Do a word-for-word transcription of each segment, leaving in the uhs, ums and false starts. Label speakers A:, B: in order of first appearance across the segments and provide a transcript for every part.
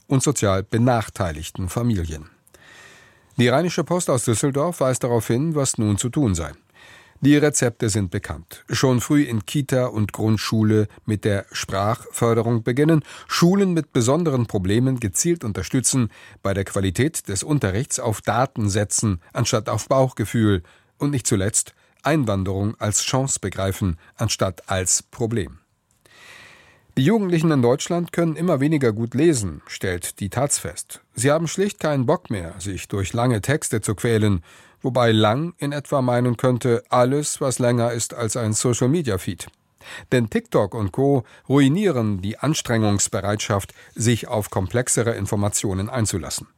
A: und sozial benachteiligten Familien. Die Rheinische Post aus Düsseldorf weist darauf hin, was nun zu tun sei. Die Rezepte sind bekannt. Schon früh in Kita und Grundschule mit der Sprachförderung beginnen, Schulen mit besonderen Problemen gezielt unterstützen, bei der Qualität des Unterrichts auf Daten setzen, anstatt auf Bauchgefühl und nicht zuletzt Einwanderung als Chance begreifen, anstatt als Problem. Die Jugendlichen in Deutschland können immer weniger gut lesen, stellt die Taz fest. Sie haben schlicht keinen Bock mehr, sich durch lange Texte zu quälen, wobei lang in etwa meinen könnte, alles, was länger ist als ein Social-Media-Feed. Denn TikTok und Co. ruinieren die Anstrengungsbereitschaft, sich auf komplexere Informationen einzulassen.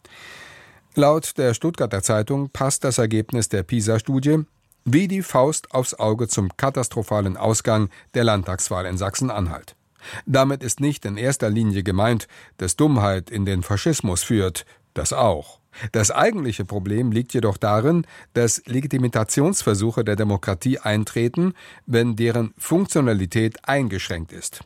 A: Laut der Stuttgarter Zeitung passt das Ergebnis der PISA-Studie wie die Faust aufs Auge zum katastrophalen Ausgang der Landtagswahl in Sachsen-Anhalt. Damit ist nicht in erster Linie gemeint, dass Dummheit in den Faschismus führt, das auch. Das eigentliche Problem liegt jedoch darin, dass Legitimationsversuche der Demokratie eintreten, wenn deren Funktionalität eingeschränkt ist.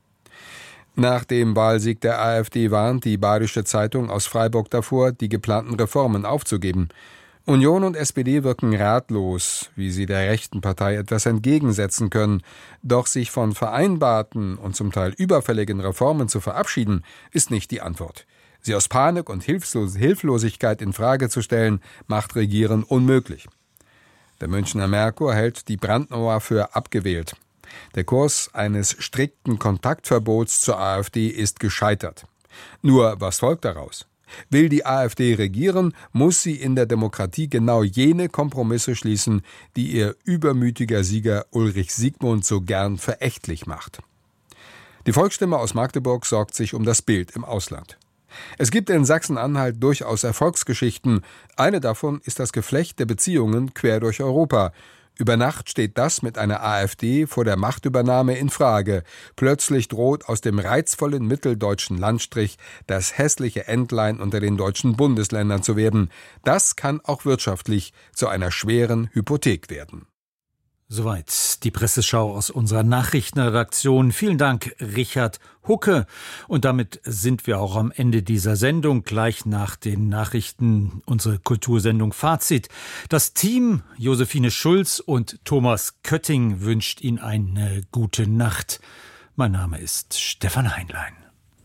A: Nach dem Wahlsieg der AfD warnt die Badische Zeitung aus Freiburg davor, die geplanten Reformen aufzugeben. Union und S P D wirken ratlos, wie sie der rechten Partei etwas entgegensetzen können. Doch sich von vereinbarten und zum Teil überfälligen Reformen zu verabschieden, ist nicht die Antwort. Sie aus Panik und Hilflos- Hilflosigkeit in Frage zu stellen, macht Regieren unmöglich. Der Münchner Merkur hält die Brandmauer für abgewählt. Der Kurs eines strikten Kontaktverbots zur AfD ist gescheitert. Nur was folgt daraus? Will die AfD regieren, muss sie in der Demokratie genau jene Kompromisse schließen, die ihr übermütiger Sieger Ulrich Siegmund so gern verächtlich macht. Die Volksstimme aus Magdeburg sorgt sich um das Bild im Ausland. Es gibt in Sachsen-Anhalt durchaus Erfolgsgeschichten. Eine davon ist das Geflecht der Beziehungen quer durch Europa. Über Nacht steht das mit einer AfD vor der Machtübernahme in Frage. Plötzlich droht aus dem reizvollen mitteldeutschen Landstrich das hässliche Entlein unter den deutschen Bundesländern zu werden. Das kann auch wirtschaftlich zu einer schweren Hypothek werden.
B: Soweit die Presseschau aus unserer Nachrichtenredaktion. Vielen Dank, Richard Hucke. Und damit sind wir auch am Ende dieser Sendung. Gleich nach den Nachrichten unsere Kultursendung Fazit. Das Team Josephine Schulz und Thomas Kötting wünscht Ihnen eine gute Nacht. Mein Name ist Stefan Heinlein.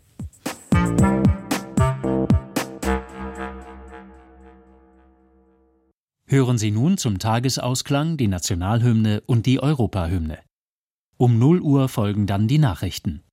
C: Hören Sie nun zum Tagesausklang die Nationalhymne und die Europahymne. Um null Uhr folgen dann die Nachrichten.